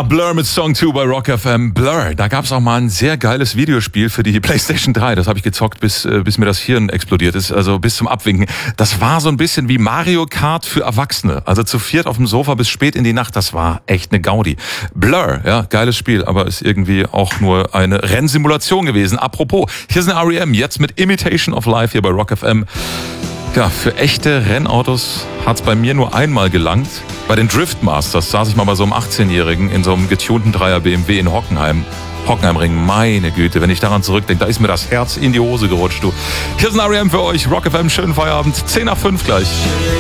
Ja, Blur mit Song 2 bei Rock FM. Blur, da gab's auch mal ein sehr geiles Videospiel für die PlayStation 3. Das habe ich gezockt, bis mir das Hirn explodiert ist, also bis zum Abwinken. Das war so ein bisschen wie Mario Kart für Erwachsene. Also zu viert auf dem Sofa bis spät in die Nacht, das war echt eine Gaudi. Blur, ja, geiles Spiel, aber ist irgendwie auch nur eine Rennsimulation gewesen. Apropos, hier sind R.E.M. jetzt mit Imitation of Life hier bei Rock FM. Ja, für echte Rennautos hat's bei mir nur einmal gelangt. Bei den Driftmasters saß ich mal bei so einem 18-Jährigen in so einem getunten Dreier BMW in Hockenheimring. Meine Güte, wenn ich daran zurückdenke, da ist mir das Herz in die Hose gerutscht, du. Hier sind R.E.M. für euch, Rock FM, schönen Feierabend, 10 nach 5 gleich.